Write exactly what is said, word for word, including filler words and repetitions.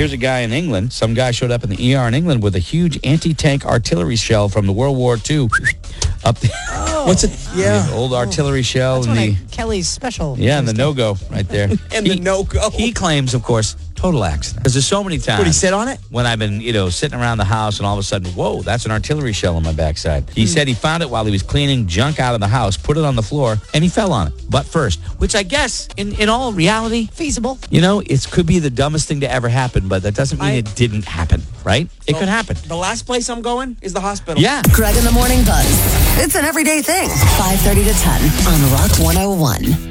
Here's a guy in England. Some guy showed up in the E R in England with a huge anti-tank artillery shell from the World War Two. Up the, oh. What's it? Yeah. The old artillery shell. That's and one the, of Kelly's special. Yeah, and the no-go right there. and he, the no-go. He claims, of course, total accident. Because there's so many times. Would he sit on it? When I've been, you know, sitting around the house and all of a sudden, whoa, that's an artillery shell on my backside. He mm. said he found it while he was cleaning junk out of the house, put it on the floor, and he fell on it, butt first. Which I guess, in, in all reality, feasible. You know, it could be the dumbest thing to ever happen, but that doesn't mean I, it didn't happen, right? It well, could happen. The last place I'm going is the hospital. Yeah. Greg in the Morning Buzz. It's an everyday thing. five thirty to ten on Rock one oh one.